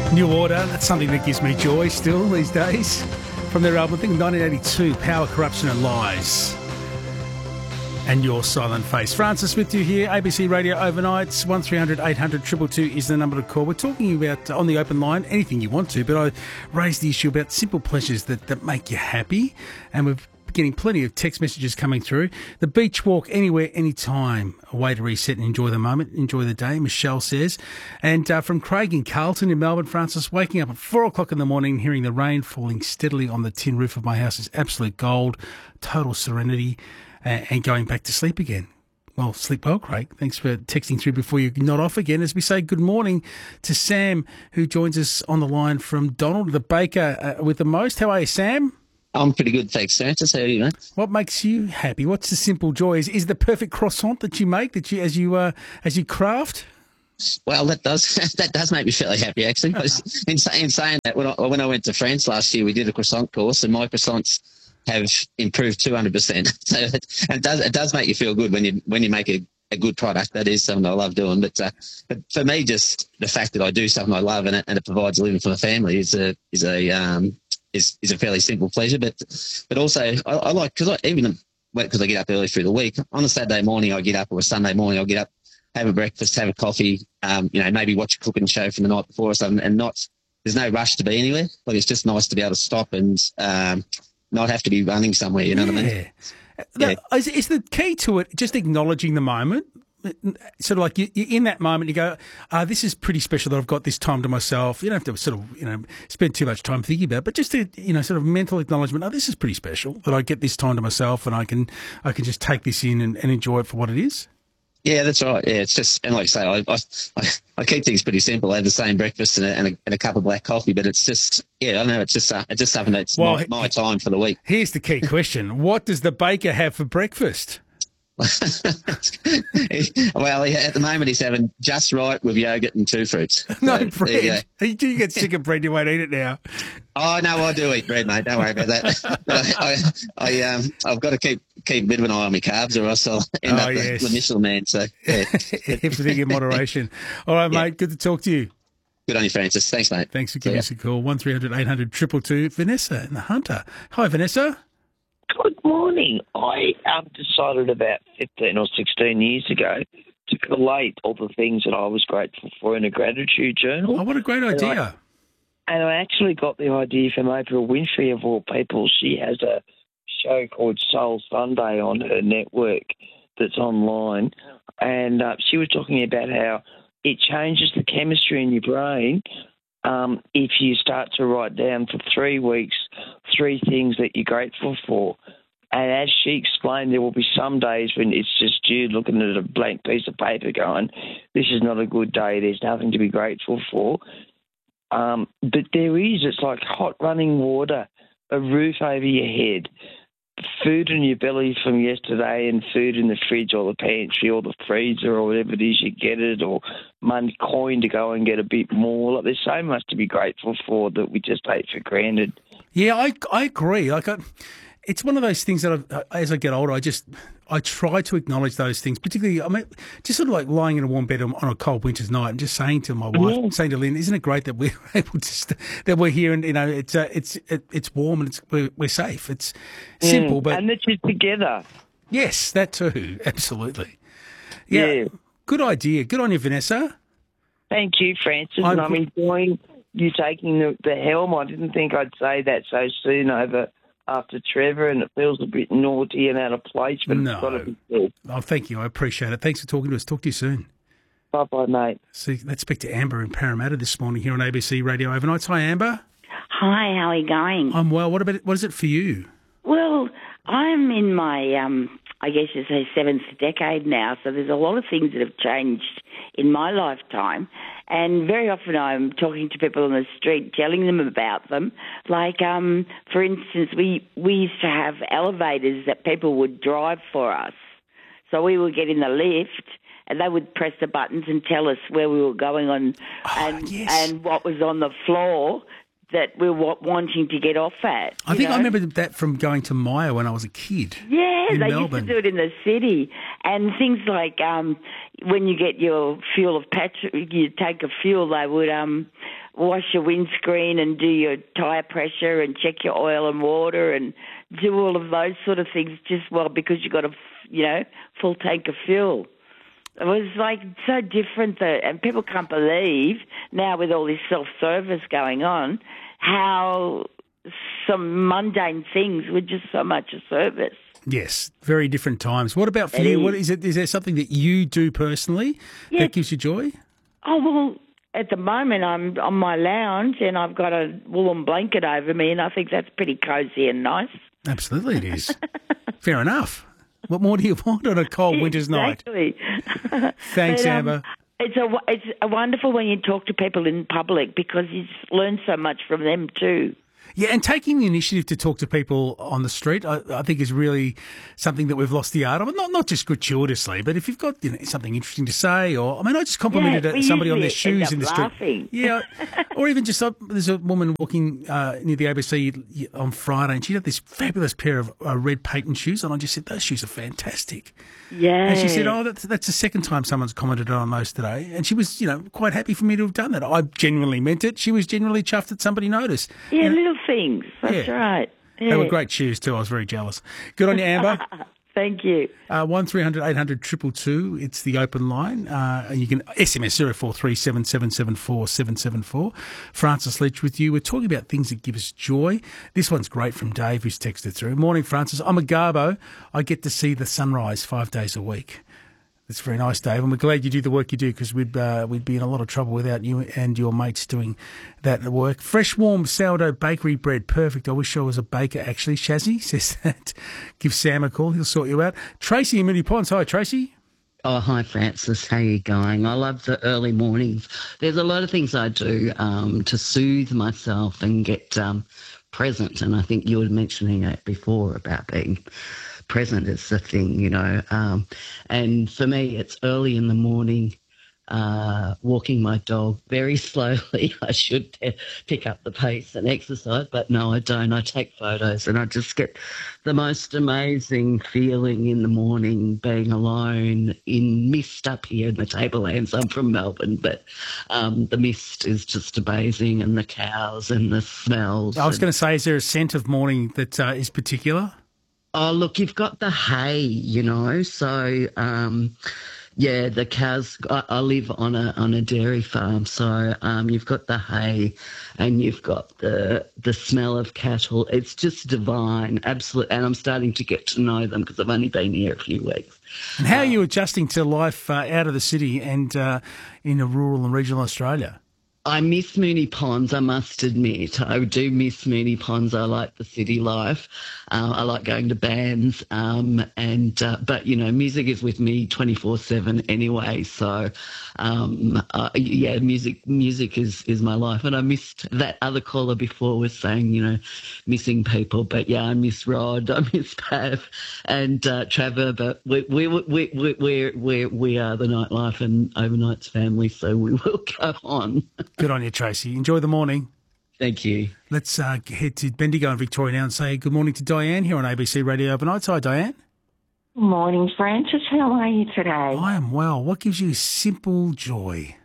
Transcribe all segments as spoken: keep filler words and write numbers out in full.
New Order, that's something that gives me joy still these days. From their album, I think nineteen eighty-two, Power, Corruption and Lies. And Your Silent Face. Francis with you here, A B C Radio Overnights, one three hundred eight hundred two two two is the number to call. We're talking about, uh, on the open line, anything you want to, but I raised the issue about simple pleasures that, that make you happy, and we've getting plenty of text messages coming through. The beach walk, anywhere, anytime. A way to reset and enjoy the moment, enjoy the day, Michelle says. And uh, from Craig in Carlton in Melbourne, Francis, waking up at four o'clock in the morning, hearing the rain falling steadily on the tin roof of my house is absolute gold, total serenity, uh, and going back to sleep again. Well, sleep well, Craig. Thanks for texting through before you nod off again. As we say good morning to Sam, who joins us on the line from Donald, the baker uh, with the most. How are you, Sam? I'm pretty good, thanks, Francis. How are you, mate? What makes you happy? What's the simple joy? Is, is the perfect croissant that you make, that you as you uh, as you craft? Well, that does that does make me fairly happy, actually. in, in saying that, when I, when I went to France last year, we did a croissant course, and my croissants have improved two hundred percent. So it, it does it does make you feel good when you when you make a, a good product. That is something I love doing. But uh, but for me, just the fact that I do something I love and it, and it provides a living for the family is a is a um, Is, is a fairly simple pleasure, but but also I, I like because I even because I get up early through the week. On a Saturday morning, I get up, or a Sunday morning, I'll get up, have a breakfast, have a coffee, um, you know, maybe watch a cooking show from the night before or something, and not there's no rush to be anywhere. Like it's just nice to be able to stop and um, not have to be running somewhere. You know yeah. what I mean? The, yeah. Is, is the key to it just acknowledging the moment? Sort of like you, you, in that moment, you go, uh, this is pretty special that I've got this time to myself. You don't have to sort of, you know, spend too much time thinking about it, but just to, you know, sort of mental acknowledgement, oh, this is pretty special that I get this time to myself and I can I can just take this in and, and enjoy it for what it is. Yeah, that's right. Yeah, it's just, and like I say, I I, I keep things pretty simple. I have the same breakfast and a, and a, and a cup of black coffee, but it's just, yeah, I don't know, it's just, uh, it's just something that's well, my, my time for the week. Here's the key question. What does the baker have for breakfast? Well, at the moment he's having just right with yogurt and two fruits. No so, bread. You, you get sick of bread, you won't eat it now. Oh no, I do eat bread, mate. Don't worry about that. I, I, I, um, I've got to keep keep a bit of an eye on my carbs, or else I'll end oh, up yes. the Michelin man. So yeah. Everything in moderation. All right, yeah. Mate. Good to talk to you. Good on you, Francis. Thanks, mate. Thanks for giving us a call. One three hundred eight hundred two two two. Vanessa in the Hunter. Hi, Vanessa. Good morning. I um, decided about fifteen or sixteen years ago to collate all the things that I was grateful for in a gratitude journal. Oh, what a great idea. And I, and I actually got the idea from Oprah Winfrey, of all people. She has a show called Soul Sunday on her network that's online, and uh, she was talking about how it changes the chemistry in your brain Um, if you start to write down for three weeks three things that you're grateful for. And as she explained, there will be some days when it's just you looking at a blank piece of paper going, this is not a good day, there's nothing to be grateful for. Um, but there is, it's like hot running water, a roof over your head, food in your belly from yesterday and food in the fridge or the pantry or the freezer or whatever it is you get it, or money coin to go and get a bit more. Like, there's so much to be grateful for that we just take for granted. Yeah, I I agree. Like, I, it's one of those things that I've, as I get older, I just I try to acknowledge those things. Particularly, I mean, just sort of like lying in a warm bed on, on a cold winter's night and just saying to my wife, yeah. saying to Lynn, "Isn't it great that we're able to st- that we're here and you know it's uh, it's it, it's warm and it's we're, we're safe." It's simple, mm, but and that you're together. Yes, that too, absolutely. Yeah, yeah, good idea. Good on you, Vanessa. Thank you, Francis. I'm, and I'm enjoying you taking the, the helm. I didn't think I'd say that so soon over after Trevor, and it feels a bit naughty and out of place, but no. it's got to be good. Oh, thank you. I appreciate it. Thanks for talking to us. Talk to you soon. Bye-bye, mate. See, let's speak to Amber in Parramatta this morning here on A B C Radio Overnights. Hi, Amber. Hi, how are you going? I'm well. What about it? What is it for you? Well, I'm in my, um, I guess you say, seventh decade now, so there's a lot of things that have changed in my lifetime. And very often I'm talking to people on the street, telling them about them. Like, um, for instance, we, we used to have elevators that people would drive for us. So we would get in the lift and they would press the buttons and tell us where we were going on oh, and, yes. and what was on the floor that we were wanting to get off at. I think know? I remember that from going to Maya when I was a kid. Yeah, in they Melbourne. used to do it in the city. And things like um, when you get your fuel of petrol, you take a fuel, they would um, wash your windscreen and do your tyre pressure and check your oil and water and do all of those sort of things just, well, because you got a, you know, full tank of fuel. It was like so different, that, and people can't believe now with all this self-service going on how some mundane things were just so much a service. Yes, very different times. What about for It you? is. What is it? Is there something that you do personally Yeah. that gives you joy? Oh, well, at the moment I'm on my lounge and I've got a woolen blanket over me, and I think that's pretty cosy and nice. Absolutely, it is. Fair enough. What more do you want on a cold winter's night? Exactly. Thanks, But, um, Amber. It's a it's a wonderful when you talk to people in public because you learn so much from them too. Yeah, and taking the initiative to talk to people on the street, I, I think is really something that we've lost the art of. Not not just gratuitously, but if you've got, you know, something interesting to say, or I mean, I just complimented Yeah, we somebody on their usually end shoes in the up street. laughing. Yeah, or even just uh, there's a woman walking uh, near the A B C on Friday, and she had this fabulous pair of uh, red patent shoes, and I just said those shoes are fantastic. Yeah. And she said, "Oh, that's that's the second time someone's commented on those today," and she was, you know, quite happy for me to have done that. I genuinely meant it. She was genuinely chuffed that somebody noticed. Yeah, And- little things. That's Yeah. right. Yeah. They were great shoes too. I was very jealous. Good on you, Amber. Thank you. Uh, one three hundred eight hundred two two two. It's the open line. Uh, and you can S M S zero four three seven seven seven four seven seven four. Francis Leach with you. We're talking about things that give us joy. This one's great from Dave, who's texted through. Morning, Francis. I'm a Garbo. I get to see the sunrise five days a week. That's very nice, Dave, and we're glad you do the work you do, because we'd uh, we'd be in a lot of trouble without you and your mates doing that work. Fresh, warm sourdough bakery bread, perfect. I wish I was a baker, actually. Shazzy says that. Give Sam a call; he'll sort you out. Tracy in Moonee Ponds. Hi, Tracy. Oh, hi, Francis. How you going? I love the early mornings. There's a lot of things I do um, to soothe myself and get um, present, and I think you were mentioning it before about being present is the thing, you know. Um, and for me, it's early in the morning, uh, walking my dog very slowly. I should t- pick up the pace and exercise, but no, I don't. I take photos and I just get the most amazing feeling in the morning being alone in mist up here in the Tablelands. I'm from Melbourne, but um, the mist is just amazing, and the cows and the smells. I was and- going to say, is there a scent of morning that uh, is particular? Oh, look, you've got the hay, you know, so, um, yeah, the cows, I, I live on a on a dairy farm, so um, you've got the hay and you've got the the smell of cattle. It's just divine, absolute. And I'm starting to get to know them because I've only been here a few weeks. And how are you adjusting to life uh, out of the city and uh, in a rural and regional Australia? I miss Moonee Ponds, I must admit. I do miss Moonee Ponds. I like the city life. Uh, I like going to bands. Um, and uh, But, you know, music is with me twenty-four seven anyway. So, um, uh, yeah, music music is, is my life. And I missed that other caller before was saying, you know, missing people. But, yeah, I miss Rod, I miss Pav and uh, Trevor. But we, we, we, we, we, we, we are the nightlife and overnights family, so we will go on. Good on you, Tracy. Enjoy the morning. Thank you. Let's uh, head to Bendigo in Victoria now and say good morning to Diane here on A B C Radio Overnight. Hi, Diane. Morning, Francis. How are you today? I am well. What gives you simple joy?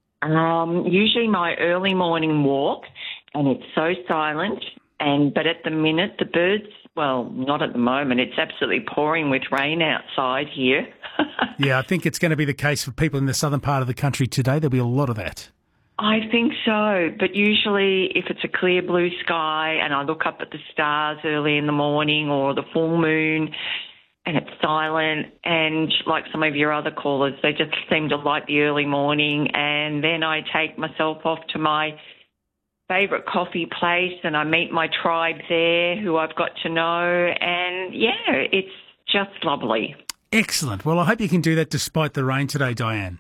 Um, usually my early morning walk, and it's so silent. And but at the minute, the birds, well, not at the moment. It's absolutely pouring with rain outside here. Yeah, I think it's going to be the case for people in the southern part of the country today. There'll be a lot of that. I think so, but usually if it's a clear blue sky and I look up at the stars early in the morning or the full moon and it's silent, and like some of your other callers, they just seem to like the early morning, and then I take myself off to my favourite coffee place and I meet my tribe there who I've got to know, and yeah, it's just lovely. Excellent. Well, I hope you can do that despite the rain today, Diane.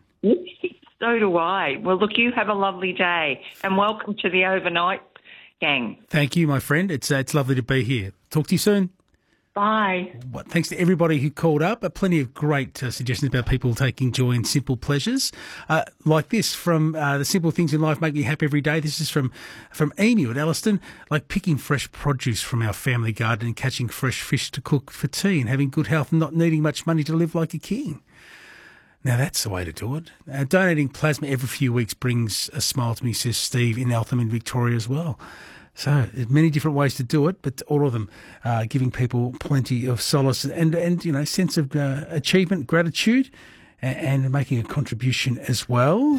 So do I. Well, look, you have a lovely day, and welcome to the overnight gang. Thank you, my friend. It's uh, it's lovely to be here. Talk to you soon. Bye. Well, thanks to everybody who called up. Uh, plenty of great uh, suggestions about people taking joy in simple pleasures, uh, like this from uh, the simple things in life make me happy every day. This is from from Emu at Elliston, like picking fresh produce from our family garden and catching fresh fish to cook for tea and having good health and not needing much money to live like a king. Now, that's the way to do it. Uh, donating plasma every few weeks brings a smile to me, says Steve in Eltham in Victoria as well. So there's many different ways to do it, but all of them uh, giving people plenty of solace and, and you know, sense of uh, achievement, gratitude, and, and making a contribution as well.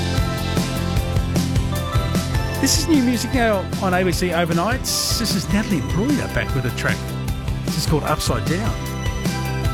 This is new music now on A B C Overnights. This is Natalie Imbruglia back with a track. This is called Upside Down.